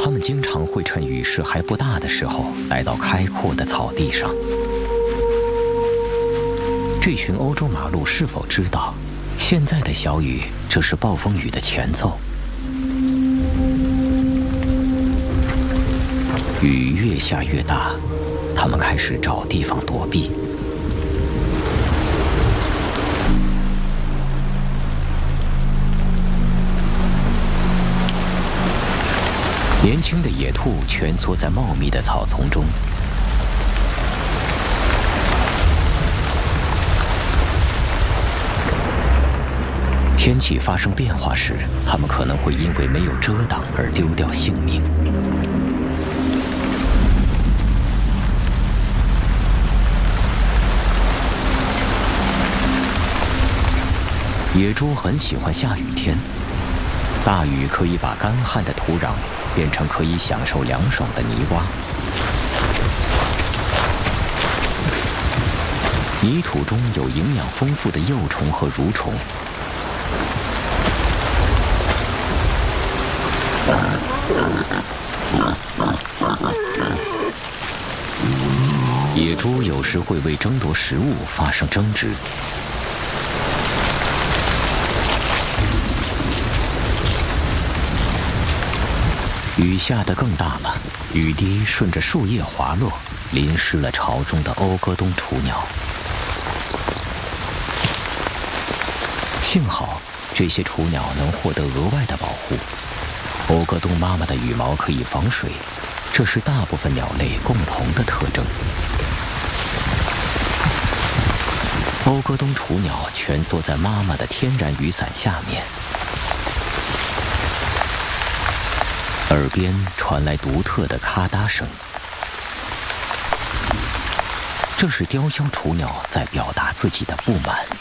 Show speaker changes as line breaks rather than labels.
它们经常会趁雨势还不大的时候来到开阔的草地上。这群欧洲马鹿是否知道，现在的小雨这是暴风雨的前奏？雨越下越大，它们开始找地方躲避。年轻的野兔蜷缩在茂密的草丛中。天气发生变化时，它们可能会因为没有遮挡而丢掉性命。野猪很喜欢下雨天，大雨可以把干旱的土壤变成可以享受凉爽的泥洼。泥土中有营养丰富的幼虫和蠕虫。野猪有时会为争夺食物发生争执。雨下得更大了，雨滴顺着树叶滑落，淋湿了巢中的欧戈东雏鸟。幸好这些雏鸟能获得额外的保护。欧戈东妈妈的羽毛可以防水，这是大部分鸟类共同的特征。欧戈东雏鸟蜷缩在妈妈的天然雨伞下面，耳边传来独特的咔嗒声，这是雕鸮雏鸟在表达自己的不满。